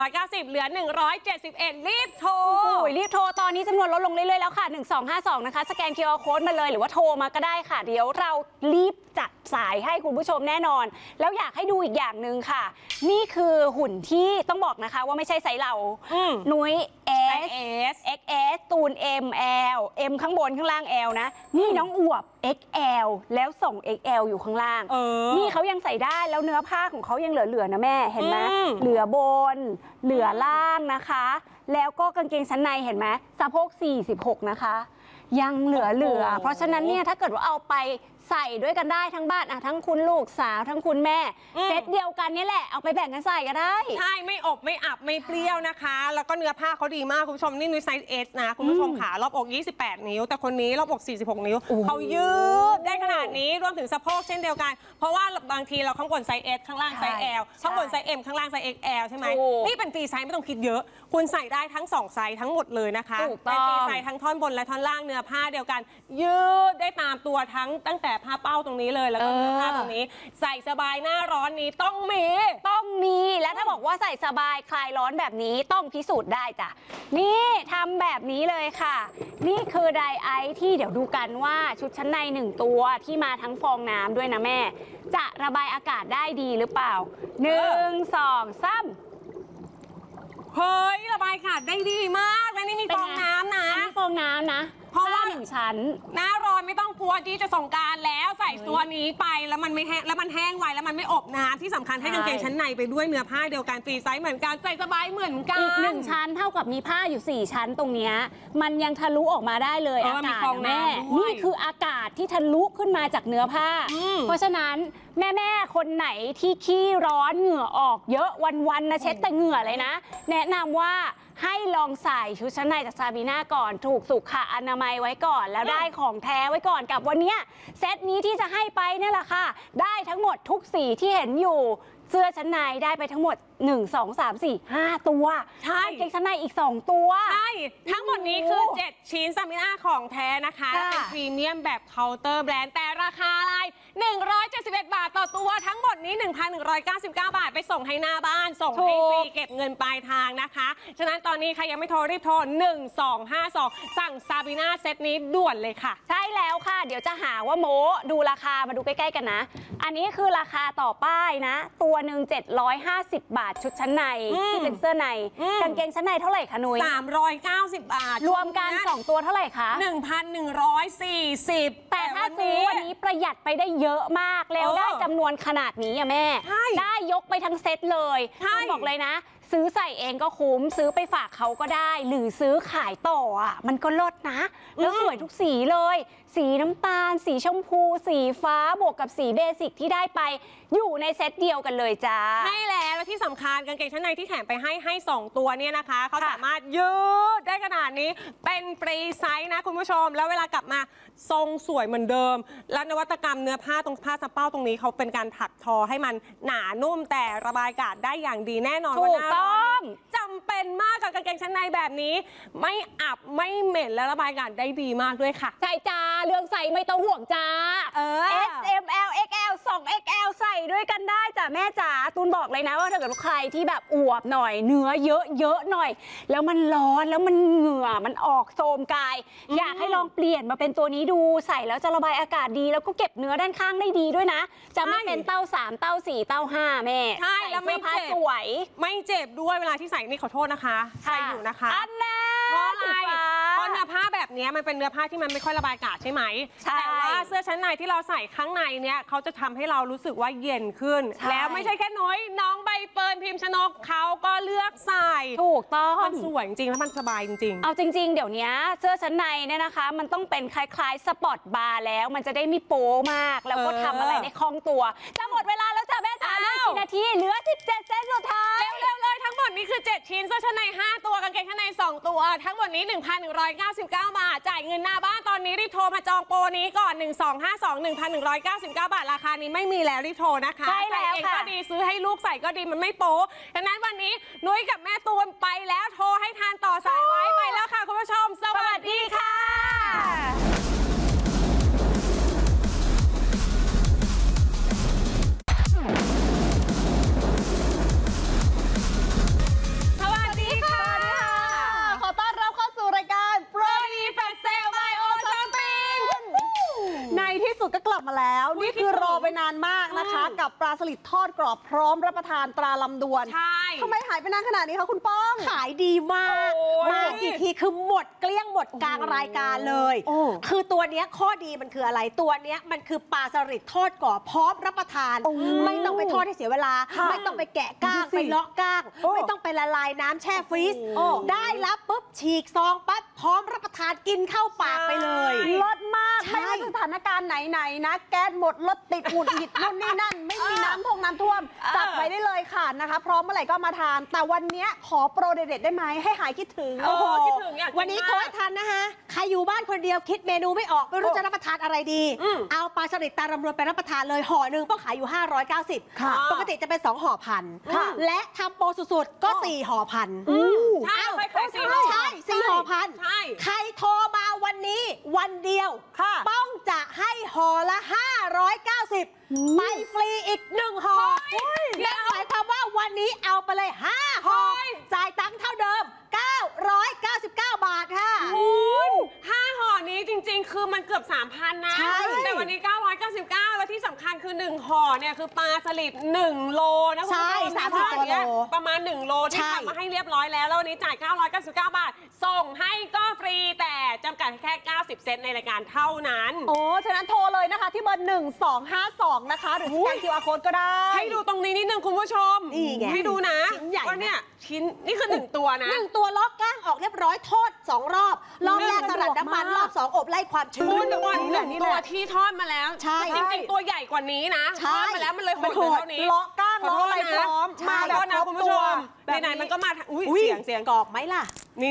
190เหลือ171รีบโทรรีบโทรตอนนี้จำนวนลดลงเรื่อยๆแล้วค่ะ1252นะคะสแกน QR Code มาเลยหรือว่าโทรมาก็ได้ค่ะเดี๋ยวเรารีบจัดสายให้คุณผู้ชมแน่นอนแล้วอยากให้ดูอีกอย่างหนึ่งค่ะนี่คือหุ่นที่ต้องบอกนะคะว่าไม่ใช่ไซส์เรานุ้ย S XS ตูน M L M ข้างบนข้างล่าง L นะนี่น้องอวบ XL แล้วส่ง XL อยู่ข้างล่างนี่เขายังใส่ได้แล้วเนื้อผ้าของเขายังเหลือๆนะแม่เห็นไหมเหลือบนเหลือล่างนะคะแล้วก็กางเกงชั้นในเห็นไหมสะโพก46นะคะยังเหลือเพราะฉะนั้นเนี่ยถ้าเกิดว่าเอาไปใส่ด้วยกันได้ทั้งบ้านทั้งคุณลูกสาวทั้งคุณแม่เซตเดียวกันนี่แหละเอาไปแบ่งกันใส่ก็ได้ใช่ไม่อบไม่อับไม่เปรี้ยวนะคะแล้วก็เนื้อผ้าเขาดีมากคุณผู้ชมนี่นุ้ยไซส์ S นะคุณผู้ชมขารอบอก28นิ้วแต่คนนี้รอบอก46นิ้วเขายืดได้ขนาดนี้รวมถึงสะโพกเช่นเดียวกันเพราะว่าบางทีเราข้างบนไซส์ S ข้างล่างไซส์ L ข้างบนไซส์ M ข้างล่างไซส์ XL ใช่ไหมนี่เป็นฟรีไซส์ไม่ต้องคิดเยอะคุณใส่ได้ทั้ง2ไซส์ทั้งหมดเลยนะคะเป็นฟรีไซส์ทั้งท่อนบนและท่อนล่างเนื้อผ้าเดียวกันยืดได้ตามตัวตั้งแต่ผ้าเป้าตรงนี้เลยแล้วก็เนื้อผ้าตรงนี้ใส่สบายหน้าร้อนนี้ต้องมีแล้วถ้าบอกว่าใส่สบายคลายร้อนแบบนี้ต้องพิสูจน์ได้จ้ะนี่ทำแบบนี้เลยค่ะนี่คือไดไอที่เดี๋ยวดูกันว่าชุดชั้นใน1ตัวที่มาทั้งฟองน้ำด้วยนะแม่จะระบายอากาศได้ดีหรือเปล่า1 2 3 เฮ้ยระบายอากาศได้ดีมากและนี่มีฟองน้ำนะฟองน้ำนะเพราะว่า1ชั้นหน้าร้อนไม่ต้องกลัวที่จะส่งการแล้วใส่ตัวนี้ไปแล้วมันไม่แห้งแล้วมันแห้งไวแล้วมันไม่อบน้ำที่สำคัญให้กางเกงชั้นในไปด้วยเนื้อผ้าเดียวกันฟรีไซส์เหมือนกันใส่สบายเหมือนกันอีก1ชั้นเท่ากับมีผ้าอยู่4ชั้นตรงนี้มันยังทะลุออกมาได้เลยอากาศแม่นี่คืออากาศที่ทะลุขึ้นมาจากเนื้อผ้าเพราะฉะนั้นแม่คนไหนที่ขี้ร้อนเหงื่อออกเยอะวันๆนะเช็ดแต่เหงื่อเลยนะแนะนำว่าให้ลองใส่ชุดชั้นในจากซาบีน่าก่อนถูกสุขอนามัยไว้ก่อนแล้วได้ของแท้ไว้ก่อนกับวันนี้เซตนี้ที่จะให้ไปนี่แหละค่ะได้ทั้งหมดทุกสีที่เห็นอยู่เสื้อชั้นในได้ไปทั้งหมด1 2 3 4 5ตัวใช่กางเกงชั้นในอีก2ตัวใช่ทั้งหมดนี้คือ7ชิ้นซาบีน่าของแท้นะคะเป็นพรีเมียมแบบเคาน์เตอร์แบรนด์แต่ราคาอะไร171 บาทต่อตัวทั้งหมดนี้ 1,199 บาทไปส่งให้หน้าบ้านส่งให้ฟรีเก็บเงินปลายทางนะคะฉะนั้นตอนนี้ใครยังไม่โทรรีบโทร1252สั่งซาบีน่าเซตนี้ด่วนเลยค่ะใช่แล้วค่ะเดี๋ยวจะหาว่าโม้ดูราคามาดูใกล้ๆกันนะอันนี้คือราคาต่อป้ายนะตัวหนึ่ง750 บาทชุดชั้นในที่เป็นเสื้อในกางเกงชั้นในเท่าไหร่คะนุ้ย 390 บาทรวมกัน2ตัวเท่าไหร่คะ 1,140 แต่ถ้าซื้อวันนี้ประหยัดไปได้เยอะมากแล้วได้จำนวนขนาดนี้อะแม่ได้ยกไปทั้งเซตเลยต้องบอกเลยนะซื้อใส่เองก็คุ้มซื้อไปฝากเขาก็ได้หรือซื้อขายต่ออ่ะมันก็ลดนะแล้วสวยทุกสีเลยสีน้ำตาลสีชมพูสีฟ้าบวกกับสีเบสิกที่ได้ไปอยู่ในเซตเดียวกันเลยจ้าใช่แล้วที่สำคัญกางเกงชั้นในที่แถมไปให้2ตัวเนี่ยนะคะเขาสามารถยืดได้ขนาดนี้เป็นฟรีไซส์นะคุณผู้ชมแล้วเวลากลับมาทรงสวยเหมือนเดิมและนวัตกรรมเนื้อผ้าตรงผ้าสะเป้าตรงนี้เขาเป็นการถักทอให้มันหนานุ่มแต่ระบายอากาศได้อย่างดีแน่นอนว่าหน้าร้อนจำเป็นมากกับกางเกงชั้นในแบบนี้ไม่อับไม่เหม็นและระบายอากาศได้ดีมากด้วยค่ะใช่จ้าเรื่องใส่ไม่ต้องห่วงจ้าS M L X L 2 X L ใส่ด้วยกันได้จ้ะแม่จ๋าตูนบอกเลยนะว่าถ้าเกิดใครที่แบบอวบหน่อยเนื้อเยอะหน่อยแล้วมันร้อนแล้วมันเหงื่อมันออกโทรมกายอยากให้ลองเปลี่ยนมาเป็นตัวนี้ดูใส่แล้วจะระบายอากาศดีแล้วก็เก็บเนื้อด้านข้างได้ดีด้วยนะจะไม่เป็นเต้า3เต้า4เต้า5แม่ใช่แล้วไม่เจ็บสวยไม่เจ็บด้วยเวลาที่ใส่นี่ขอโทษนะคะใส่อยู่นะคะอันนั้นเพราะอะไรเพราะเนื้อผ้าแบบนี้มันเป็นเนื้อผ้าที่มันไม่ค่อยระบายอากาศใช่ไหมแต่ว่าเสื้อชั้นในที่เราใส่ข้างในเนี้ยเขาจะทำให้เรารู้สึกว่าเย็นขึ้นแล้วไม่ใช่แค่น้องใบเฟิร์นพิมพ์ชนกเขาก็เลือกใส่ถูกต้องมันสวยจริงแล้วมันสบายจริงเอาจริงๆเดี๋ยวนี้เสื้อชั้นในเนี่ยนะคะมันต้องเป็นคล้ายๆสปอร์ตบาร์แล้วมันจะได้ไม่โป๊มากแล้วก็ทำอะไรได้คล่องตัวจะหมดเวลาแล้วจ้ะแม่จ๋ากี่นาทีเหลือ17เซตสุดท้ายเร็วเลยทั้งหมดนี้คือ7ชิ้นเสื้อชั้นใน5ตัวกางเกงชั้นใน2ตัวทั้งหมดนี้ 1,199 บาทจ่ายเงินหน้าบ้านตอนนี้รีบโทรมาจองโปรนี้ก่อน1252 1,199 บาทราคานี้ไม่มีแล้วรีบโทรนะคะใช่แล้วค่ะใส่เองก็ดีซื้อให้ลูกใส่ก็ดีมันไม่โป๊ดังนั้นวันนี้นุ้ยกับแม่ตูนไปแล้วโทรให้ทานต่อสายไว้ไปแล้วค่ะคุณผู้ชมสวัสดีค่ะกับปลาสลิดทอดกรอบพร้อมรับประทานตราลำดวนทำไมหายไปนานขนาดนี้คะคุณป้องขายดีมากมากี่ทีคือหมดเกลี้ยงหมดกลางรายการเลยคือตัวเนี้ยข้อดีมันคืออะไรตัวเนี้ยมันคือปลาสลิดทอดกรอบพร้อมรับประทานไม่ต้องไปทอดให้เสียเวลาไม่ต้องไปแกะก้างไปเลาะก้างไม่ต้องไปละลายน้ำแช่ฟรีซได้รับปุ๊บฉีกซองปั๊บพร้อมรับประทานกินเข้าปากไปเลยรสมากไม่ว่าสถานการณ์ไหนๆนะแก๊สหมดรถติดหงุดหงิดนู่นนี่นั่นไม่มีน้ำท่วมจัดไว้ได้เลยค่ะนะคะพร้อมเมื่อไหร่ก็มาทานแต่วันนี้ขอโปรเด็ดๆได้ไหมให้หายคิดถึงคิดถึงวันนี้โค้ชทันนะคะใครอยู่บ้านคนเดียวคิดเมนูไม่ออกไม่รู้จะรับประทานอะไรดีเอาปลาสลิดตาลำดวนไปรับประทานเลยห่อหนึ่งต้องขายอยู่590ปกติจะเป็น2ห่อพันและทำโปรสุดๆก็4ห่อพันใช่ 4ห่อพันใครโทรมาวันนี้วันเดียวต้องจะให้ห่อละ590ไปฟรีอีก1ห่อนั่นหมายความว่าวันนี้เอาไปเลย5ห่อจ่ายตังค์เท่าเดิม999 บาทค่ะคุณ5ห่อนี้จริงๆคือมันเกือบ 3,000 นะแต่วันนี้999แล้วที่สำคัญคือ1ห่อเนี่ยคือปลาสลิด1โลนะคุณผู้ชม30โลประมาณ1โลที่ทำมาให้เรียบร้อยแล้ววันนี้จ่าย999 บาทส่งให้ก็ฟรีแต่จำกัดแค่90เซตในรายการเท่านั้นฉะนั้นโทรเลยนะคะที่เบอร์1252นะคะหรือสแกน QR Code ก็ได้ให้ดูตรงนี้นิดนึงคุณผู้ชมให้ดูนะว่าเนี่ยชิ้นนี่คือ1ตัวนะ 1ตัวล็อกก้างออกเรียบร้อยทอด2รอบแรกสลัดน้ำมันรอบ2อบไล่ความชื้น 1ตัวที่ทอดมาแล้วจริงๆตัวใหญ่กว่านี้นะทอดมาแล้วมันเลยโหดเท่านี้ล็อกก้างล็อกอะไรพร้อมมาแล้วนะคุณผู้ชมไหนๆมันก็มาเสียงกรอบไหมล่ะนี่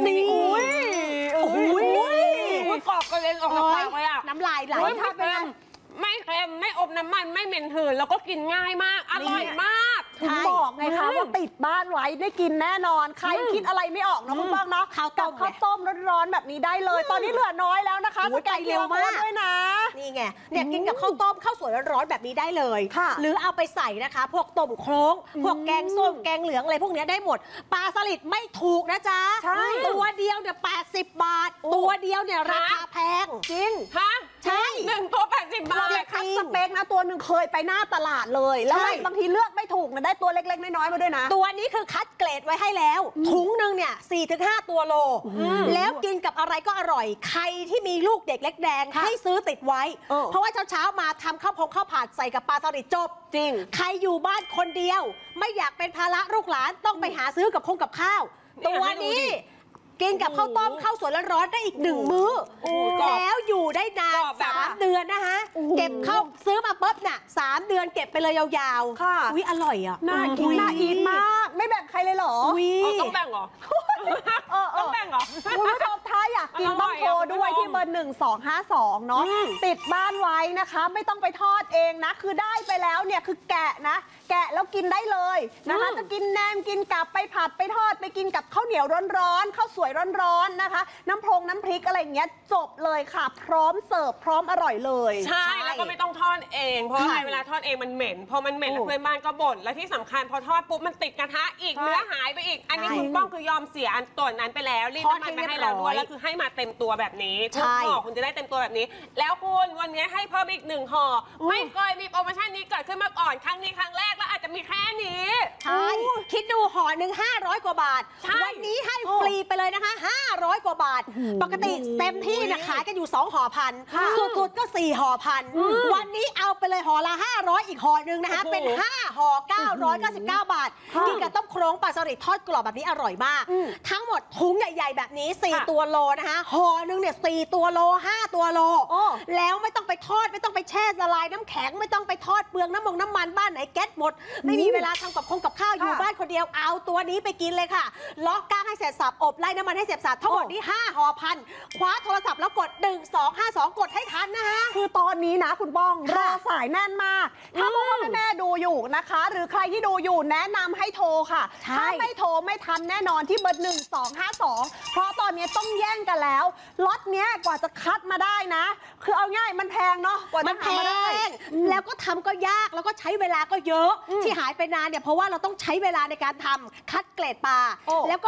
กรอบกระเด็นออกจากปากเลยอ่ะน้ำลายไหลไม่เค็มไม่อบน้ำมันไม่เหม็นหืนแล้วก็กินง่ายมากอร่อยมากคุณบอกไงคะว่าติดบ้านไว้ได้กินแน่นอนใครคิดอะไรไม่ออกนะคุณป้องเนาะกับข้าวต้มร้อนๆแบบนี้ได้เลยตอนนี้เหลือน้อยแล้วนะคะสแกนเร็วมากด้วยนะนี่ไงเนี่ยกินกับข้าวต้มข้าวสวยร้อนๆแบบนี้ได้เลยหรือเอาไปใส่นะคะพวกต้มโคลงพวกแกงส้มแกงเหลืองอะไรพวกนี้ได้หมดปลาสลิดไม่ถูกนะจ๊ะตัวเดียวเนี่ย80 บาทตัวเดียวเนี่ยราคาแพงจริงใช่ 1ตัว80 บาทคัดสเปคนะตัวหนึ่งเคยไปหน้าตลาดเลยแล้วบางทีเลือกไม่ถูกนะได้ตัวเล็กๆน้อยๆมาด้วยนะตัวนี้คือคัดเกรดไว้ให้แล้วถุงหนึ่งเนี่ย4-5 ตัวโลแล้วกินกับอะไรก็อร่อยใครที่มีลูกเด็กเล็กแดงให้ซื้อติดไว้เพราะว่าเช้าๆมาทำข้าวผัดใส่กับปลาสลิดจบจริงใครอยู่บ้านคนเดียวไม่อยากเป็นภาระลูกหลานต้องไปหาซื้อกับข้าวตัวนี้กินกับข้าวต้มข้าวสวยร้อนๆได้อีก1 มื้อแล้วอยู่ได้นาน3 เดือนนะคะเก็บเข้าซื้อมาปุ๊บน่ะ3 เดือนเก็บไปเลยยาวๆค่ะอร่อยอ่ะน่ากินน่าอีทมากไม่แบ่งใครเลยเหรอต้องแบ่งเหรอต้องแบ่งเหรอคุณผู้ชมถ้าอยากกินต้องโทรด้วยที่เบอร์1252เนาะติดบ้านไว้นะคะไม่ต้องไปทอดเองนะคือได้ไปแล้วเนี่ยคือแกะแล้วกินได้เลยนะคะจะกินแหนมกินกับไปผัดไปทอดไปกินกับข้าวเหนียวร้อนๆข้าวสวยร้อนๆนะคะน้ำพริกอะไรอย่างเงี้ยจบเลยค่ะพร้อมเสิร์ฟพร้อมอร่อยเลยใช่แล้วก็ไม่ต้องทอดเองเพราะเวลาทอดเองมันเหม็นพอมันเหม็นแล้วเพื่อนบ้านก็บ่นและที่สำคัญพอทอดปุ๊บมันติดกระทะอีกเนื้อหายไปอีกอันนี้คุณป้องคือยอมเสียอันตัวนั้นไปแล้วรีดน้ำมันมาให้เราด้วยแล้วคือให้มาเต็มตัวแบบนี้ทุกห่อคุณจะได้เต็มตัวแบบนี้แล้วคุณวันนี้ให้เพิ่มอีก1 ห่อไม่เคยมีโปรโมชั่นนี้เกิดขึ้นมาก่อนครั้งนี้ครั้งแรกแล้วอาจจะมีแค่นี้ใช่คิดดูห่อหนึ่ง500 กว่าบาทวันนี้ให้ฟรีไปเลยนะคะ500 กว่าบาทปกติเต็มที่นะขายกันอยู่2 ห่อพันสุดๆก็4 ห่อพันวันนี้เอาไปเลยห่อละ500อีกห่อหนึ่งนะคะเป็น5 ห่อ999 บาทกินกับต้มโครงปลาสลิดทอดกรอบแบบนี้อร่อยมากทั้งหมดถุงใหญ่ๆแบบนี้4 ตัวโลนะคะห่อหนึ่งเนี่ย4 ตัวโล5 ตัวโลแล้วไม่ต้องไปทอดไม่ต้องไปแช่ละลายน้ำแข็งไม่ต้องไปทอดเปลืองน้ำมันบ้านไหนแก๊สหมดไม่มีเวลาทำกับข้าวอยู่บ้านคนเดียวเอาตัวนี้ไปกินเลยค่ะล็อกก้างให้เสร็จสับอบไล่น้ำมันให้เสร็จสับทั้งหมดนี้5 ห่อพันคว้าโทรศัพท์แล้วกด1252กดให้ทันนะคะคือตอนนี้นะคุณบ้องรอสายแน่นมากถ้าพ่อแม่ดูอยู่นะคะหรือใครที่ดูอยู่แนะนำให้โทรค่ะถ้าไม่โทรไม่ทันแน่นอนที่เบอร์1252เพราะตอนนี้ต้องแย่งกันแล้วล็อตเนี้ยกว่าจะคัดมาได้นะคือเอาง่ายมันแพงเนาะกว่าจะทำมาได้แล้วก็ทำก็ยากแล้วก็ใช้เวลาก็เยอะที่หายไปนานเนี่ยเพราะว่าเราต้องใช้เวลาในการทำคัดเกรดปลาแล้วก็